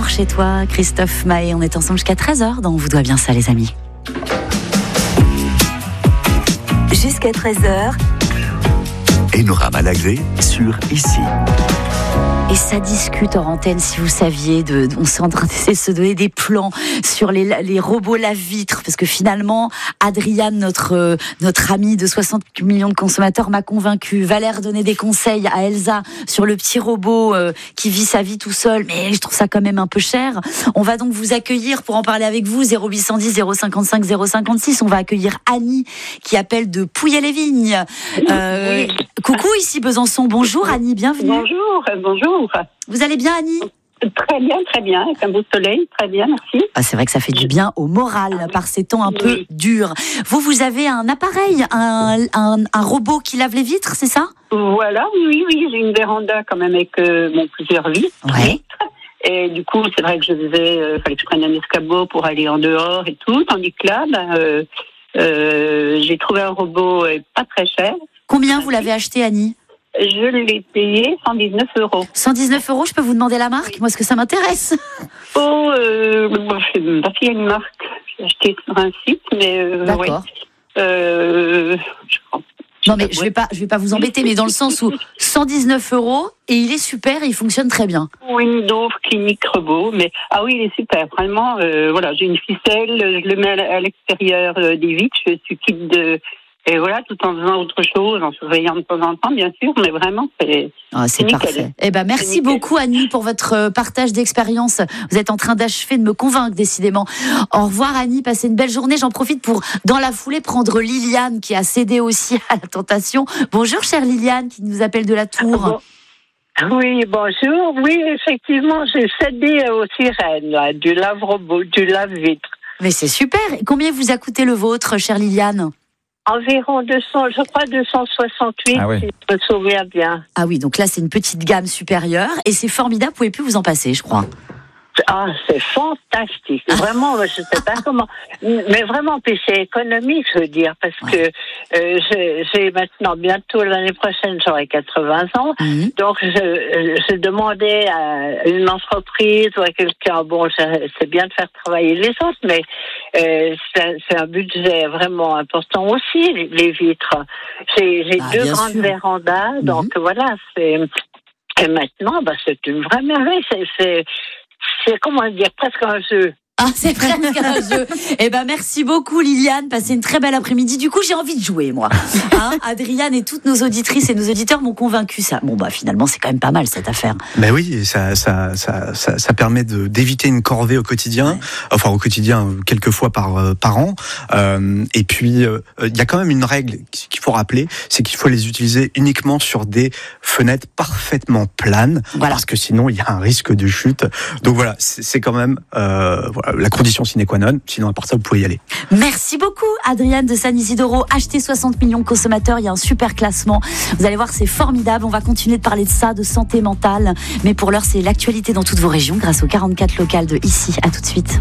retour chez toi, Christophe Mahé. On est ensemble jusqu'à 13h, donc on vous doit bien ça, les amis. Jusqu'à 13h. Enora Malagré sur Ici. Et ça discute hors antenne, si vous saviez, on s'est en train d'essayer de se donner des plans sur les robots lave-vitres, parce que finalement, Adriane, notre amie de 60 millions de consommateurs, m'a convaincue. Valère donnait des conseils à Elsa sur le petit robot qui vit sa vie tout seul, mais je trouve ça quand même un peu cher. On va donc vous accueillir pour en parler avec vous, 0810 055 056. On va accueillir Annie, qui appelle de Pouilly-les-Vignes. Oui. Coucou, ici Besançon. Bonjour Annie, bienvenue. Bonjour. Vous allez bien, Annie ? Très bien, avec un beau soleil, très bien, merci. Ah, c'est vrai que ça fait du bien au moral par ces temps un peu durs. Vous avez un appareil, un robot qui lave les vitres, c'est ça ? Voilà, oui, j'ai une véranda quand même avec plusieurs vitres. Ouais. Et du coup, c'est vrai que fallait que je prenne un escabeau pour aller en dehors et tout, tandis que là, j'ai trouvé un robot pas très cher. Combien vous l'avez acheté, Annie ? Je l'ai payé 119 €. 119 €, je peux vous demander la marque ? Moi, est-ce que ça m'intéresse ? Je sais même pas s'il y a une marque. J'ai acheté sur un site, mais d'accord. Non, mais je vais pas vous embêter, mais dans le sens où 119 € et il est super et il fonctionne très bien. Windows Clinique Robot, mais il est super. Vraiment, j'ai une ficelle, je le mets à l'extérieur des vitres, je suis quitte de. Et voilà, tout en faisant autre chose, en surveillant de temps en temps, bien sûr, mais vraiment, c'est parfait. Merci beaucoup, Annie, pour votre partage d'expérience. Vous êtes en train d'achever de me convaincre, décidément. Au revoir, Annie, passez une belle journée. J'en profite pour, dans la foulée, prendre Liliane, qui a cédé aussi à la tentation. Bonjour, chère Liliane, qui nous appelle de la Tour. Oui, bonjour. Oui, effectivement, j'ai cédé aux sirènes, là, du lave-robot, du lave-vitre. Mais c'est super. Combien vous a coûté le vôtre, chère Liliane ? Environ 200, je crois 268, si je me souviens bien. Ah oui, donc là, c'est une petite gamme supérieure et c'est formidable, vous pouvez plus vous en passer, je crois. Ah, c'est fantastique. Vraiment, je sais pas comment. Mais vraiment, puis c'est économique, je veux dire, parce que j'ai maintenant, bientôt l'année prochaine, j'aurai 80 ans. Donc, j'ai demandé à une entreprise ou à quelqu'un, c'est bien de faire travailler les autres, mais c'est un budget vraiment important aussi, les vitres. J'ai deux grandes vérandas, donc voilà, et maintenant, c'est une vraie merveille. C'est comment dire, presque un jeu. Ah, c'est presque un jeu. Merci beaucoup, Liliane. Passez une très belle après-midi. Du coup, j'ai envie de jouer, moi. Adriane et toutes nos auditrices et nos auditeurs m'ont convaincu ça. Finalement, c'est quand même pas mal, cette affaire. Ben oui, ça permet d'éviter une corvée au quotidien. Ouais. Enfin, au quotidien, quelques fois par an. Et puis, il y a quand même une règle qu'il faut rappeler, c'est qu'il faut les utiliser uniquement sur des fenêtres parfaitement planes. Voilà. Parce que sinon, il y a un risque de chute. Donc voilà, c'est quand même, la condition sine qua non, sinon à part ça vous pouvez y aller. Merci beaucoup Adriane de San Isidoro. Achetez 60 millions de consommateurs, il y a un super classement. Vous allez voir, c'est formidable. On va continuer de parler de ça, de santé mentale. Mais pour l'heure, c'est l'actualité dans toutes vos régions grâce aux 44 locales de Ici. À tout de suite.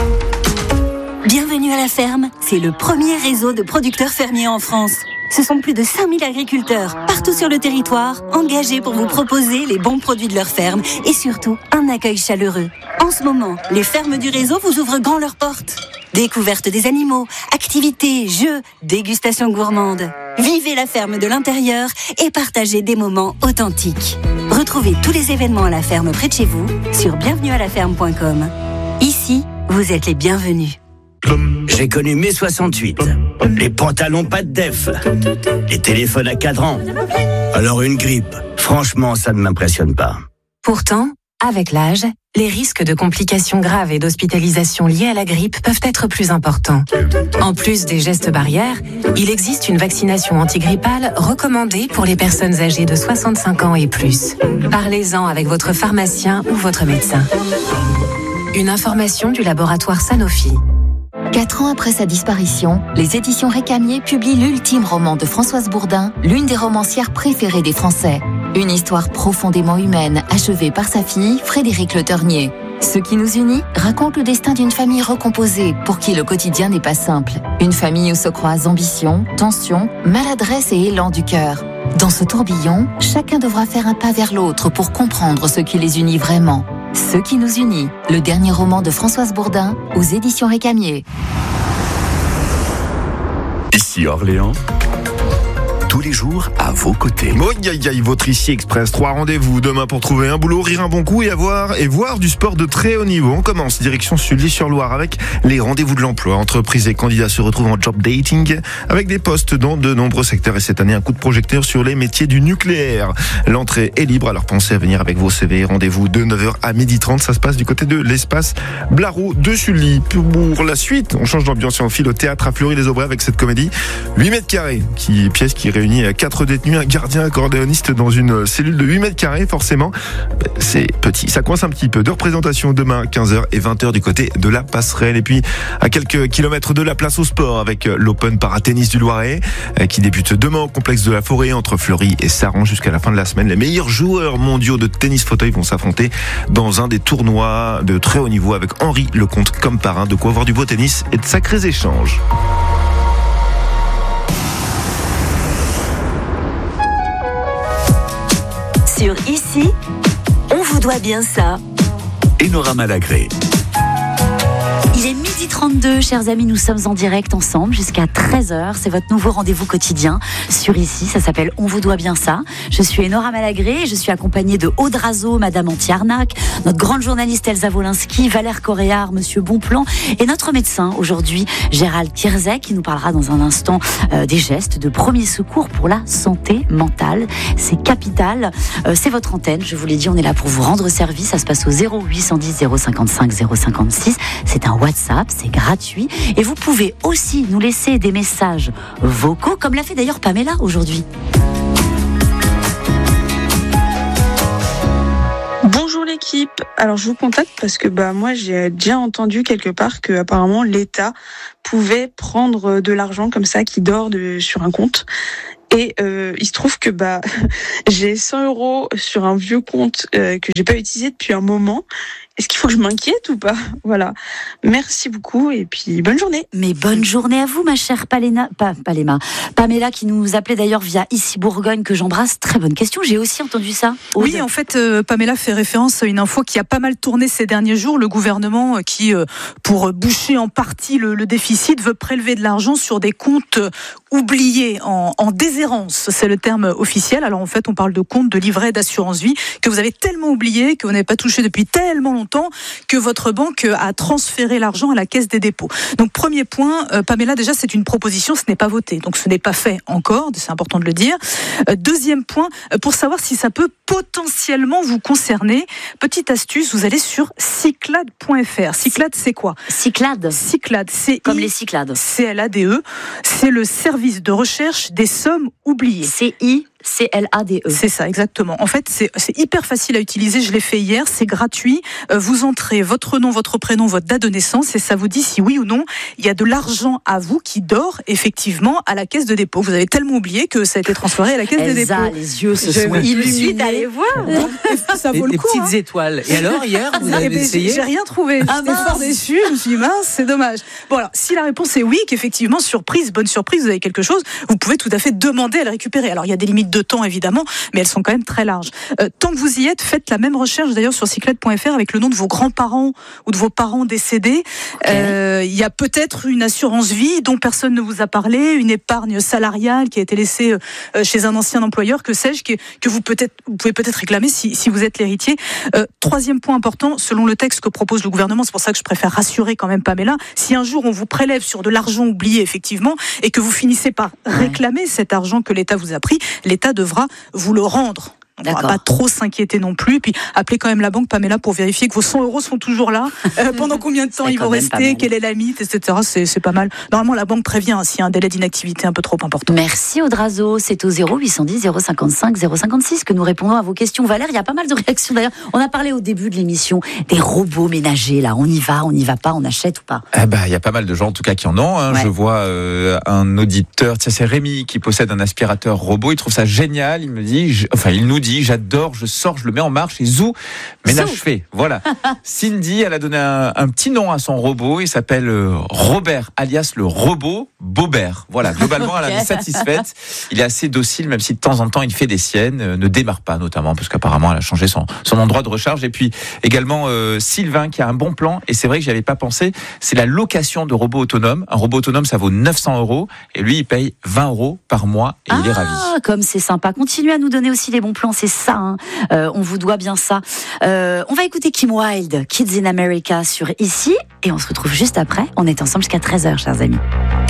Bienvenue à la ferme, c'est le premier réseau de producteurs fermiers en France. Ce sont plus de 5000 agriculteurs, partout sur le territoire, engagés pour vous proposer les bons produits de leur ferme et surtout un accueil chaleureux. En ce moment, les fermes du réseau vous ouvrent grand leurs portes. Découverte des animaux, activités, jeux, dégustation gourmande. Vivez la ferme de l'intérieur et partagez des moments authentiques. Retrouvez tous les événements à la ferme près de chez vous sur bienvenualaferme.com. Ici, vous êtes les bienvenus. J'ai connu mai 68, les pantalons pas de def, les téléphones à cadran. Alors une grippe, franchement, ça ne m'impressionne pas. Pourtant, avec l'âge, les risques de complications graves et d'hospitalisation liées à la grippe peuvent être plus importants. En plus des gestes barrières, il existe une vaccination antigrippale recommandée pour les personnes âgées de 65 ans et plus. Parlez-en avec votre pharmacien ou votre médecin. Une information du laboratoire Sanofi. 4 ans après sa disparition, les éditions Récamier publient l'ultime roman de Françoise Bourdin, l'une des romancières préférées des Français. Une histoire profondément humaine, achevée par sa fille, Frédérique Le Ternier. Ce qui nous unit raconte le destin d'une famille recomposée, pour qui le quotidien n'est pas simple. Une famille où se croisent ambition, tension, maladresse et élan du cœur. Dans ce tourbillon, chacun devra faire un pas vers l'autre pour comprendre ce qui les unit vraiment. Ce qui nous unit, le dernier roman de Françoise Bourdin aux éditions Récamier. Ici Orléans, tous les jours à vos côtés. Votre Ici Express, 3 rendez-vous demain pour trouver un boulot, rire un bon coup et voir du sport de très haut niveau. On commence direction Sully-sur-Loire avec les rendez-vous de l'emploi. Entreprises et candidats se retrouvent en job dating avec des postes dans de nombreux secteurs et cette année un coup de projecteur sur les métiers du nucléaire. L'entrée est libre, alors pensez à venir avec vos CV. Rendez-vous de 9h à 12h30, ça se passe du côté de l'espace Blaro de Sully. Pour la suite, on change d'ambiance et on file au théâtre à Fleury-les-Aubrais avec cette comédie 8 mètres carrés, pièce qui réunit 4 détenus, un gardien accordéoniste dans une cellule de 8 mètres carrés, forcément. C'est petit, ça coince un petit peu. De représentation demain, 15h et 20h du côté de la Passerelle. Et puis, à quelques kilomètres de la place au sport, avec l'Open Para-Tennis du Loiret, qui débute demain au complexe de la Forêt, entre Fleury et Saran jusqu'à la fin de la semaine. Les meilleurs joueurs mondiaux de tennis fauteuil vont s'affronter dans un des tournois de très haut niveau avec Henri Lecomte comme parrain. De quoi avoir du beau tennis et de sacrés échanges. Sur Ici, on vous doit bien ça. Enora Malagré. Il est 12h32, chers amis, nous sommes en direct ensemble jusqu'à 13h. C'est votre nouveau rendez-vous quotidien sur Ici. Ça s'appelle On vous doit bien ça. Je suis Enora Malagré et je suis accompagnée de Aude Razeau, Madame Anti-Arnaque, notre grande journaliste Elsa Wolinski, Valère Coréard, Monsieur Bonplan et notre médecin aujourd'hui, Gérald Kierzek, qui nous parlera dans un instant des gestes de premier secours pour la santé mentale. C'est capital. C'est votre antenne. Je vous l'ai dit, on est là pour vous rendre service. Ça se passe au 0810 055 056. C'est un WhatsApp, c'est gratuit et vous pouvez aussi nous laisser des messages vocaux comme l'a fait d'ailleurs Pamela aujourd'hui. Bonjour l'équipe, alors je vous contacte parce que moi j'ai déjà entendu quelque part que apparemment l'État pouvait prendre de l'argent comme ça qui dort sur un compte. Et il se trouve que j'ai 100 € sur un vieux compte que j'ai pas utilisé depuis un moment. Est-ce qu'il faut que je m'inquiète ou pas ? Voilà. Merci beaucoup et puis bonne journée. Mais bonne journée à vous, ma chère Pamela, qui nous appelait d'ailleurs via Ici Bourgogne, que j'embrasse. Très bonne question. J'ai aussi entendu ça. Aude. Oui, en fait, Pamela fait référence à une info qui a pas mal tourné ces derniers jours. Le gouvernement qui, pour boucher en partie le déficit, veut prélever de l'argent sur des comptes oubliés, en déshérence. C'est le terme officiel. Alors en fait, on parle de comptes de livret d'assurance vie que vous avez tellement oublié, que vous n'avez pas touché depuis tellement longtemps, que votre banque a transféré l'argent à la Caisse des dépôts. Donc premier point, Pamela, déjà c'est une proposition, ce n'est pas voté, donc ce n'est pas fait encore, c'est important de le dire. Deuxième point, pour savoir si ça peut potentiellement vous concerner, petite astuce, vous allez sur Cyclade.fr. Cyclade, c'est quoi ? Cyclade, c'est comme les Cyclades. CLADE, c'est le service de recherche des sommes oubliées. CICLADE. C'est ça, exactement. En fait, c'est hyper facile à utiliser. Je l'ai fait hier. C'est gratuit. Vous entrez votre nom, votre prénom, votre date de naissance et ça vous dit si oui ou non il y a de l'argent à vous qui dort effectivement à la Caisse de dépôt. Vous avez tellement oublié que ça a été transféré à la Caisse des dépôts. Les yeux se sont illuminés. Allez voir. Ça vaut le coup. Des petites étoiles. Et alors, hier, vous avez essayé ? J'ai rien trouvé. J'étais fort déçue. Je me suis dit, mince, c'est dommage. Bon, alors, si la réponse est oui, qu'effectivement, bonne surprise, vous avez quelque chose, vous pouvez tout à fait demander à le récupérer. Alors, il y a des limites de temps, évidemment, mais elles sont quand même très larges. Tant que vous y êtes, faites la même recherche, d'ailleurs, sur cyclade.fr avec le nom de vos grands-parents ou de vos parents décédés. Il y a peut-être une assurance vie dont personne ne vous a parlé, une épargne salariale qui a été laissée chez un ancien employeur, que sais-je, que vous pouvez peut-être réclamer si vous êtes l'héritier. Troisième point important, selon le texte que propose le gouvernement, c'est pour ça que je préfère rassurer quand même Pamela, si un jour on vous prélève sur de l'argent oublié effectivement et que vous finissez par réclamer cet argent que l'État vous a pris, l'État devra vous le rendre. On ne va pas trop s'inquiéter non plus. Puis appelez quand même la banque, Pamela, pour vérifier que vos 100 € sont toujours là. Pendant combien de temps ils vont rester, quelle est la limite, etc. C'est pas mal. Normalement, la banque prévient s'il y a un délai d'inactivité un peu trop important. Merci Aude Razeau. C'est au 0810 055 056 que nous répondons à vos questions. Valère, il y a pas mal de réactions d'ailleurs. On a parlé au début de l'émission des robots ménagers. Là, on y va pas, on achète ou pas ? Il y a pas mal de gens en tout cas qui en ont. Ouais. Je vois un auditeur, c'est Rémi qui possède un aspirateur robot. Il trouve ça génial. Il nous dit Woody. J'adore, je sors, je le mets en marche et zou, ménage fait. Voilà. Cindy, elle a donné un petit nom à son robot. Il s'appelle Robert, alias le robot Bobert. Voilà, globalement, elle en est satisfaite. Il est assez docile, même si de temps en temps, il fait des siennes. Ne démarre pas, notamment, parce qu'apparemment, elle a changé son endroit de recharge. Et puis, également, Sylvain, qui a un bon plan. Et c'est vrai que j'y avais pas pensé. C'est la location de robots autonomes. Un robot autonome, ça vaut 900 €. Et lui, il paye 20 € par mois. Et il est ravi. Comme c'est sympa. Continuez à nous donner aussi les bons plans. C'est ça, hein. On vous doit bien ça. On va écouter Kim Wilde, Kids in America sur Ici. Et on se retrouve juste après. On est ensemble jusqu'à 13h, chers amis.